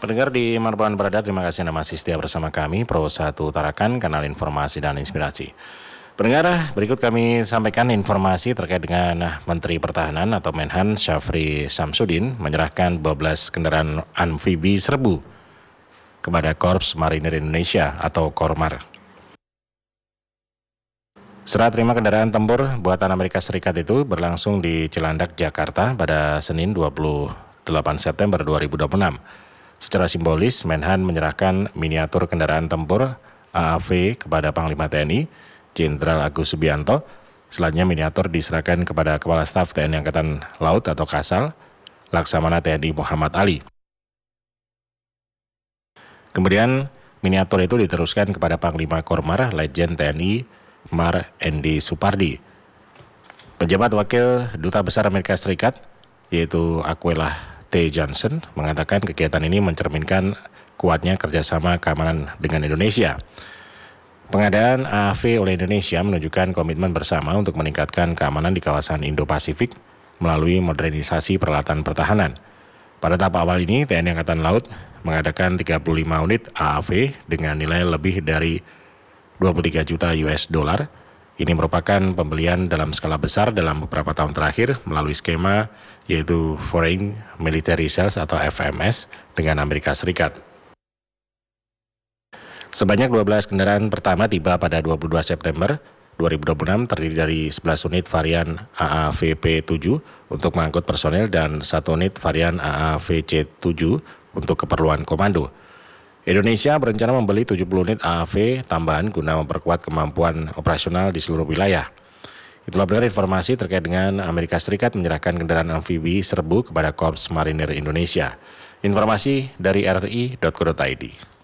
Pendengar di Marbuan berada, terima kasih Anda masih setia bersama kami, Pro 1 Tarakan, kanal informasi dan inspirasi. Pendengar, berikut kami sampaikan informasi terkait dengan Menteri Pertahanan atau Menhan Syafri Samsudin menyerahkan 12 kendaraan amfibi serbu kepada Korps Marinir Indonesia atau Kormar. Serah terima kendaraan tempur buatan Amerika Serikat itu berlangsung di Cilandak, Jakarta pada Senin 28 September 2026. Secara simbolis, Menhan menyerahkan miniatur kendaraan tempur AAV kepada Panglima TNI, Jenderal Agus Subianto. Selanjutnya miniatur diserahkan kepada Kepala Staf TNI Angkatan Laut atau Kasal, Laksamana TNI Muhammad Ali. Kemudian miniatur itu diteruskan kepada Panglima Kormar, Letjen TNI Mar Endi Supardi. Penjabat Wakil Duta Besar Amerika Serikat, yaitu Aquila T. Johnson, mengatakan kegiatan ini mencerminkan kuatnya kerjasama keamanan dengan Indonesia. Pengadaan AAV oleh Indonesia menunjukkan komitmen bersama untuk meningkatkan keamanan di kawasan Indo-Pasifik melalui modernisasi peralatan pertahanan. Pada tahap awal ini, TNI Angkatan Laut mengadakan 35 unit AAV dengan nilai lebih dari 23 juta US dollar. Ini merupakan pembelian dalam skala besar dalam beberapa tahun terakhir melalui skema yaitu Foreign Military Sales atau FMS dengan Amerika Serikat. Sebanyak 12 kendaraan pertama tiba pada 22 September 2026 terdiri dari 11 unit varian AAVP-7 untuk mengangkut personel dan 1 unit varian AAVC-7 untuk keperluan komando. Indonesia berencana membeli 70 unit AAV tambahan guna memperkuat kemampuan operasional di seluruh wilayah. Itulah benar informasi terkait dengan Amerika Serikat menyerahkan kendaraan amfibi serbu kepada Korps Marinir Indonesia. Informasi dari RRI.co.id.